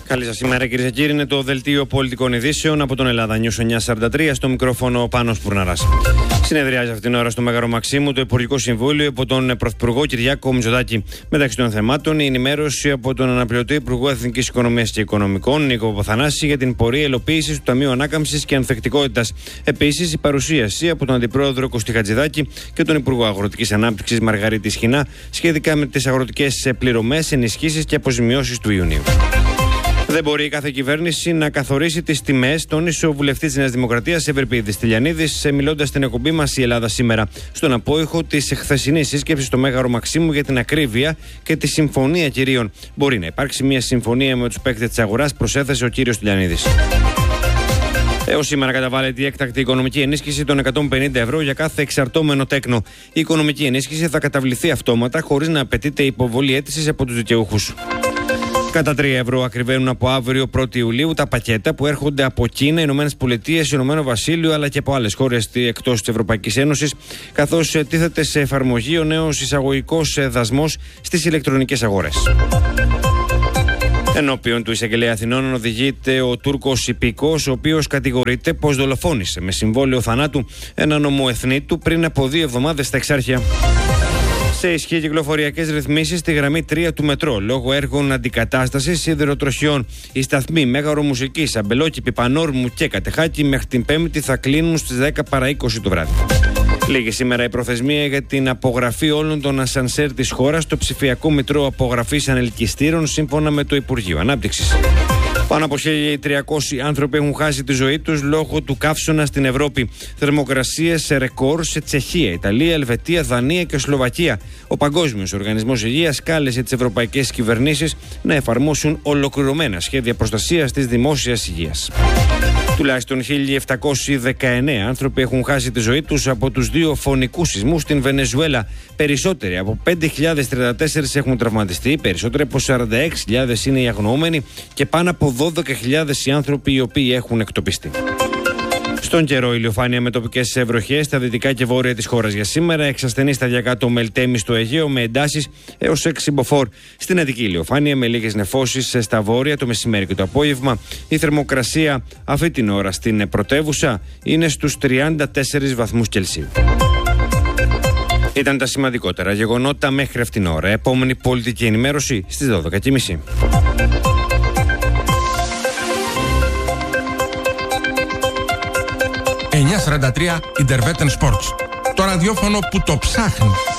Καλή σας ημέρα, κυρίες και κύριοι. Είναι το δελτίο πολιτικών ειδήσεων από τον Ελλάδα News 943. Στο μικρόφωνο Πάνος Πουρναράς. Συνεδριάζει αυτήν την ώρα στο Μέγαρο Μαξίμου το Υπουργικό Συμβούλιο από τον Πρωθυπουργό Κυριάκο Μητσοτάκη. Μεταξύ των θεμάτων, η ενημέρωση από τον Αναπληρωτή Υπουργό Εθνικής Οικονομίας και Οικονομικών, Νίκο Παπαθανάση, για την πορεία υλοποίησης του Ταμείου Ανάκαμψης και Ανθεκτικότητας. Επίσης, η παρουσίαση από τον Αντιπρόεδρο Κωστή Χατζηδάκη και τον Υπουργό Αγροτικής Ανάπτυξης Μαργαρίτη Σχοινά σχετικά με τις αγροτικές πληρωμές, ενισχύσεις και αποζημιώσεις του Ιουνίου. Δεν μπορεί κάθε κυβέρνηση να καθορίσει τις τιμές, τόνισε ο βουλευτής της Νέας Δημοκρατίας Ευρυπίδης Τηλιανίδης, μιλώντας στην εκπομπή μας Η Ελλάδα Σήμερα, στον απόϊχο της χθεσινής σύσκεψης στο Μέγαρο Μαξίμου για την ακρίβεια και τη συμφωνία κυρίων. Μπορεί να υπάρξει μια συμφωνία με τους παίκτες της αγοράς, προσέθεσε ο κύριος Τηλιανίδης. Έως σήμερα καταβάλλεται η έκτακτη οικονομική ενίσχυση των 150 ευρώ για κάθε εξαρτώμενο τέκνο. Η οικονομική ενίσχυση θα καταβληθεί αυτόματα, χωρίς να απαιτείται υποβολή αίτησης από τους δικαιούχους. Κατά 3 ευρώ ακριβένουν από αύριο 1η Ιουλίου τα πακέτα που έρχονται από Κίνα, Ηνωμένες Πολιτείες, Ηνωμένο Βασίλειο αλλά και από άλλες χώρες εκτός της Ευρωπαϊκής Ένωσης, καθώς τίθεται σε εφαρμογή ο νέος εισαγωγικός δασμός στις ηλεκτρονικές αγορές. Ενώπιον του εισαγγελέα Αθηνών οδηγείται ο Τούρκος υπηκός, ο οποίος κατηγορείται πως δολοφόνησε με συμβόλαιο θανάτου έναν ομοεθνή του πριν από 2 εβδομάδες στα Εξάρχεια. Σε ισχύ κυκλοφοριακές ρυθμίσεις στη γραμμή 3 του μετρό λόγω έργων αντικατάστασης σιδηροτροχιών. Οι σταθμοί Μέγαρο Μουσικής, Αμπελόκηπη, Πανόρμου και Κατεχάκη μέχρι την Πέμπτη θα κλείνουν στις 10 παρά 20 το βράδυ. Λίγη σήμερα η προθεσμία για την απογραφή όλων των ασανσέρ της χώρας στο ψηφιακό μητρό απογραφής ανελκυστήρων, σύμφωνα με το Υπουργείο Ανάπτυξης. Πάνω από 1.300 άνθρωποι έχουν χάσει τη ζωή τους λόγω του καύσωνα στην Ευρώπη. Θερμοκρασίες σε ρεκόρ σε Τσεχία, Ιταλία, Ελβετία, Δανία και Σλοβακία. Ο Παγκόσμιος Οργανισμός Υγείας κάλεσε τις ευρωπαϊκές κυβερνήσεις να εφαρμόσουν ολοκληρωμένα σχέδια προστασίας της δημόσιας υγείας. Τουλάχιστον 1.719 άνθρωποι έχουν χάσει τη ζωή τους από τους 2 φωνικούς σεισμούς στην Βενεζουέλα. Περισσότεροι από 5.034 έχουν τραυματιστεί, περισσότεροι από 46.000 είναι οι αγνοούμενοι και πάνω από 12.000 οι άνθρωποι οι οποίοι έχουν εκτοπιστεί. Στον καιρό, ηλιοφάνεια με τοπικές βροχές στα δυτικά και βόρεια της χώρας για σήμερα. Εξασθενή σταδιακά το Μελτέμι στο Αιγαίο με εντάσεις έως 6 μποφόρ. Στην Αττική, ηλιοφάνεια με λίγες νεφώσεις στα βόρεια το μεσημέρι και το απόγευμα. Η θερμοκρασία αυτή την ώρα στην πρωτεύουσα είναι στους 34 βαθμούς Κελσίου. Ήταν τα σημαντικότερα γεγονότα μέχρι αυτήν την ώρα. Επόμενη πολιτική ενημέρωση στις 12:30. 943 Interveten Sports. Το ραδιόφωνο που το ψάχνει.